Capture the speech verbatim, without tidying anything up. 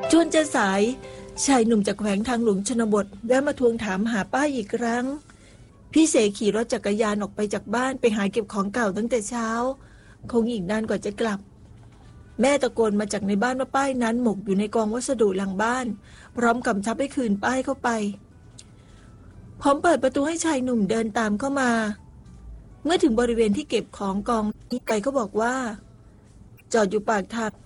จนจะสายชายหนุ่มจากแขวงทางหลวงชนบทแวะมาทวงถามหาป้าอีกครั้งพี่เสขี่รถจักรยานออกไปจากบ้านไปหาเก็บของเก่าตั้งแต่เช้าคงอีกนานกว่าจะกลับแม่ตะโกนมาจากในบ้านว่าป้ายนั้นหมกอยู่ในกองวัสดุหลังบ้านพร้อมกำชับให้คืนป้ายเข้าไปพร้อมเปิดประตูให้ชายหนุ่มเดินตามเข้ามาเมื่อถึงบริเวณที่เก็บของกองนี้ไปเขาบอกว่าจอดอยู่ปากทาง